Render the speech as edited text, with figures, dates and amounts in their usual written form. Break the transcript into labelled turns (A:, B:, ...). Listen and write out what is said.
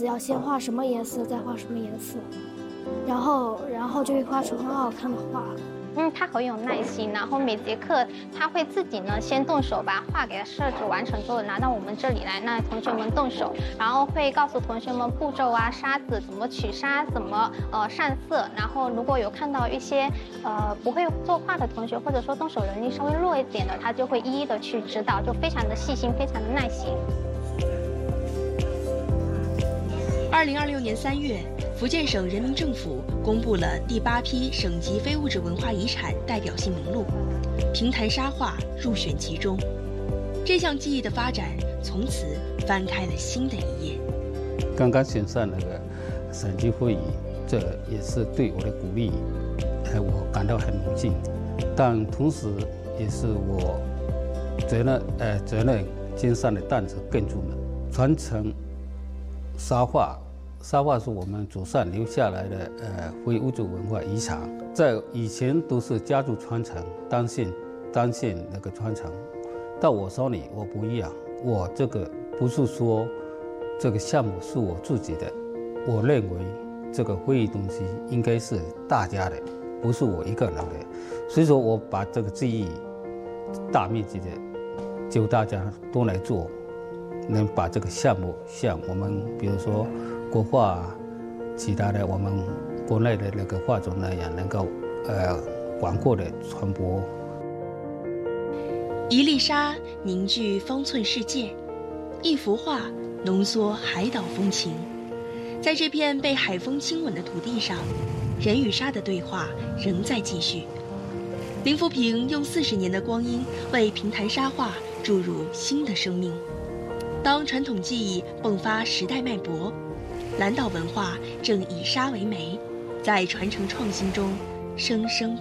A: 子要先画什么颜色，再画什么颜色，然后就会画出很好看的画。
B: 他很有耐心，然后每节课他会自己呢先动手把画给设置完成之后拿到我们这里来，那同学们动手，然后会告诉同学们步骤啊，沙子怎么取沙，怎么上色，然后如果有看到一些不会作画的同学，或者说动手能力稍微弱一点的，他就会一一的去指导，就非常的细心，非常的耐心。
C: 2026年3月，福建省人民政府公布了第8批省级非物质文化遗产代表性名录，平潭沙画入选其中。这项技艺的发展从此翻开了新的一页。
D: 刚刚选上那个省级会议，这也是对我的鼓励，我感到很荣幸，但同时也是我责任肩上的担子更重了，传承沙画。沙画是我们祖上留下来的非物质文化遗产，在以前都是家族传承，单线那个传承，到我手里我不一样，我这个不是说这个项目是我自己的，我认为这个非遗东西应该是大家的，不是我一个人的，所以说我把这个技艺大面积的就大家都来做，能把这个项目像我们比如说国画，其他的我们国内的那个画种那样，能够广阔的传播。
C: 一粒沙凝聚方寸世界，一幅画浓缩海岛风情。在这片被海风亲吻的土地上，人与沙的对话仍在继续。林福平用40年的光阴为平潭沙画注入新的生命。当传统技艺迸发时代脉搏，蓝岛文化正以沙为媒，在传承创新中生生